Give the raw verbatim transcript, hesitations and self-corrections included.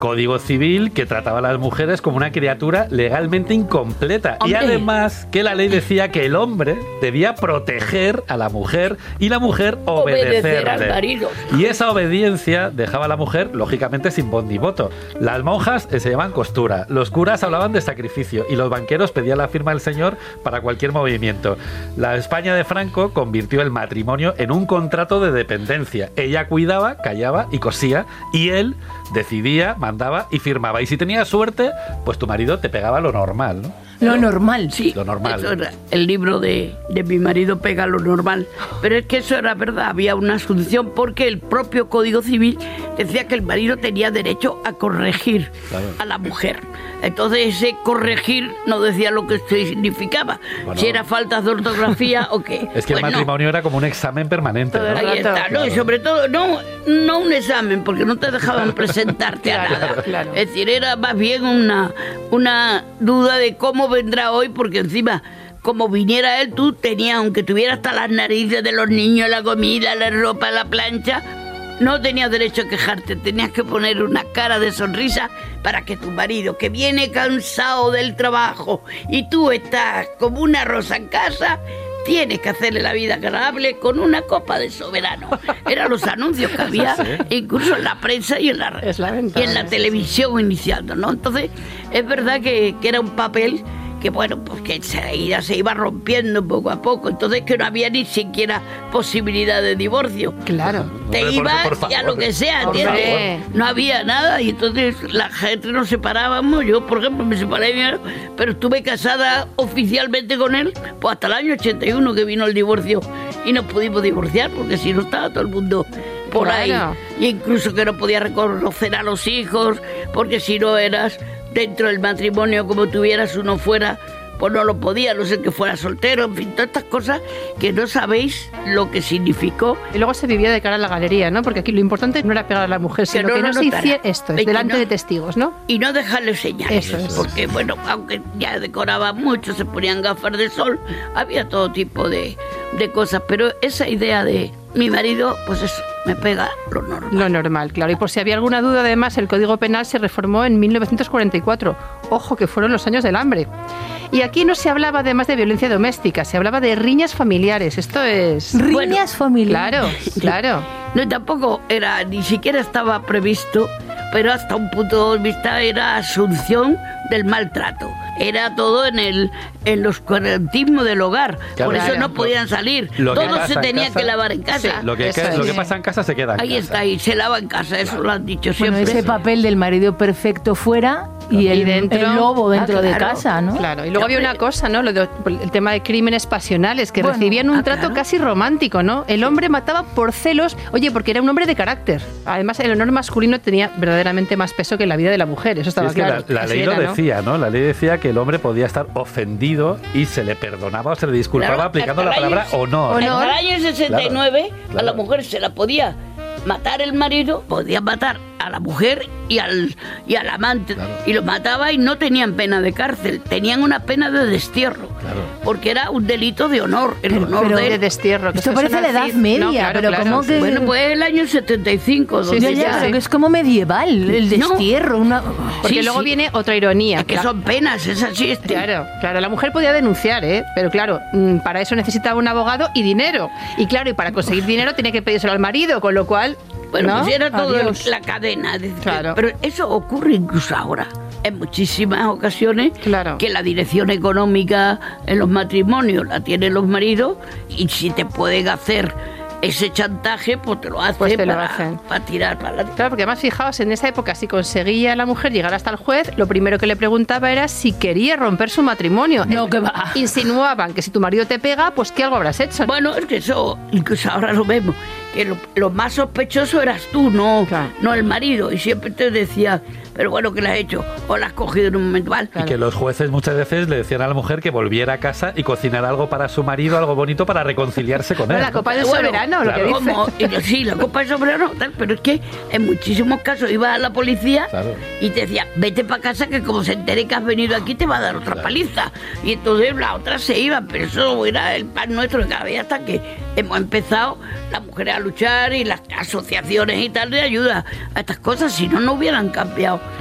Código Civil que trataba a las mujeres como una criatura legalmente incompleta. ¡Hombre! Y además que la ley decía que el hombre debía proteger a la mujer y la mujer obedecerle. Obedecer al marido. Y esa obediencia dejaba a la mujer, lógicamente, sin voz ni voto. Las monjas eh, se llamaban costura, los curas hablaban de sacrificio y los banqueros pedían la firma del señor para cualquier movimiento. La España de Franco convirtió el matrimonio en un contrato de dependencia. Ella cuidaba, callaba y cosía, y él decidía, mandaba y firmaba. Y si tenías suerte, pues tu marido te pegaba lo normal, ¿no? Lo normal. Sí, lo normal. Eso era el libro de, de mi marido pega lo normal. Pero es que eso era verdad, había una asunción porque el propio Código Civil decía que el marido tenía derecho a corregir claro. a la mujer. Entonces ese corregir no decía lo que significaba, bueno, si era faltas de ortografía o qué. Es que pues el matrimonio no. era como un examen permanente, ¿no? Ahí está, claro. ¿no? Y sobre todo, no, no un examen, porque no te dejaban presentarte claro, a nada. Claro. Es decir, era más bien una, una duda de cómo vendrá hoy, porque encima, como viniera él, tú tenías, aunque tuviera hasta las narices de los niños, la comida, la ropa, la plancha, no tenías derecho a quejarte, tenías que poner una cara de sonrisa para que tu marido, que viene cansado del trabajo y tú estás como una rosa en casa, tienes que hacerle la vida agradable con una copa de soberano. Eran los anuncios que había, ¿sí? Incluso en la prensa y en la, es la ventana, y en la televisión iniciando, ¿no? Entonces, es verdad que, que era un papel que bueno, pues que enseguida se iba rompiendo poco a poco, entonces que no había ni siquiera posibilidad de divorcio. Claro. Te por, ibas por, por y a lo que sea, ¿entiendes? No había nada y entonces la gente nos separábamos, yo por ejemplo me separé, pero estuve casada oficialmente con él, pues hasta el año ochenta y uno que vino el divorcio y nos pudimos divorciar, porque si no estaba todo el mundo por claro. ahí, y incluso que no podía reconocer a los hijos, porque si no eras dentro del matrimonio como tuvieras uno fuera, pues no lo podía, no sé que fuera soltero, en fin, todas estas cosas que no sabéis lo que significó. Y luego se vivía de cara a la galería, ¿no? Porque aquí lo importante no era pegar a la mujer, sino que no, que no, no se hiciera esto, es delante no, de testigos, ¿no? Y no dejarle señales, eso es. Porque bueno, aunque ya decoraban mucho, se ponían gafas de sol, había todo tipo de, de cosas, pero esa idea de mi marido, pues eso, me pega lo normal. Lo normal, claro. Y por si había alguna duda, además, el Código Penal se reformó en mil novecientos cuarenta y cuatro. Ojo, que fueron los años del hambre. Y aquí no se hablaba además de violencia doméstica, se hablaba de riñas familiares. Esto es... Riñas bueno, familiares. Claro, claro. No, tampoco era, ni siquiera estaba previsto, pero hasta un punto de vista era asunción del maltrato. Era todo en el en los cuarentismos del hogar. Claro, por eso claro. no podían salir. Todo se tenía casa, que lavar en casa. Sí, lo, que, que, lo que pasa en casa se queda en ahí casa. Está, ahí se lava en casa, eso claro. lo han dicho bueno, siempre. Ese papel del marido perfecto fuera y el, y dentro, el lobo dentro ah, claro, de casa, ¿no? Claro, y luego había una cosa, ¿no? Lo de, el tema de crímenes pasionales, que bueno, recibían un ah, trato claro. casi romántico, ¿no? El hombre mataba por celos, oye, porque era un hombre de carácter. Además, el honor masculino tenía verdaderamente más peso que la vida de la mujer, eso estaba sí, es claro. Que la, la ley era, lo decía, ¿no? La ley decía que el hombre podía estar ofendido y se le perdonaba o se le disculpaba claro, aplicando la palabra año, honor. honor. En el año sesenta y nueve claro, claro. a la mujer se la podía matar el marido, podía matar a la mujer y al, y al amante, claro. y los mataba y no tenían pena de cárcel, tenían una pena de destierro, claro. porque era un delito de honor, el pero, honor pero de, de destierro. Que esto parece la Edad Media, no, claro, pero claro, como sí. que... Bueno, pues el año setenta y cinco, sí, ya, ya, sí. pero que es como medieval, el destierro, no. una... Porque sí, luego sí. viene otra ironía. Es que son penas, es así. Este. Claro, claro, la mujer podía denunciar, ¿eh? Pero claro, para eso necesitaba un abogado y dinero. Y claro, y para conseguir dinero tenía que pedírselo al marido, con lo cual... Bueno, ¿no? pues era todo Adiós. la cadena. De, claro. Pero eso ocurre incluso ahora. En muchísimas ocasiones claro. que la dirección económica en los matrimonios la tienen los maridos y si te pueden hacer ese chantaje, pues te lo hacen, pues te para, lo hacen. para tirar para adelante. Claro, porque además, fijaos, en esa época, si conseguía la mujer llegar hasta el juez, lo primero que le preguntaba era si quería romper su matrimonio. No, que va. Insinuaban que si tu marido te pega, pues ¿qué algo habrás hecho? Bueno, es que eso, incluso ahora lo vemos, que lo, lo más sospechoso eras tú, no, claro. no el marido. Y siempre te decía, pero bueno, ¿qué le has hecho? O la has cogido en un momento mal. Claro. Y que los jueces muchas veces le decían a la mujer que volviera a casa y cocinara algo para su marido, algo bonito para reconciliarse con él. La copa del bueno, soberano, claro, lo que dice. Como, y, sí, la copa del soberano, tal, pero es que en muchísimos casos iba a la policía claro. y te decía, vete para casa que como se entere que has venido aquí te va a dar otra claro. paliza. Y entonces la otra se iba, pero eso era el pan nuestro de cada vez hasta que hemos empezado, la mujer a luchar y las asociaciones y tal de ayuda a estas cosas, si no, no hubieran cambiado